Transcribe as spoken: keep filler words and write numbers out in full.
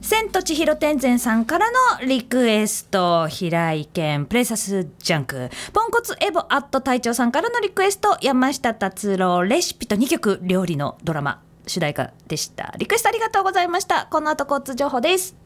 千と千尋天然さんからのリクエスト、平井堅プレサスジャンク、ポンコツエボアット隊長さんからのリクエスト、山下達郎レシピとにきょく料理のドラマ主題歌でした。リクエストありがとうございました。この後交通情報です。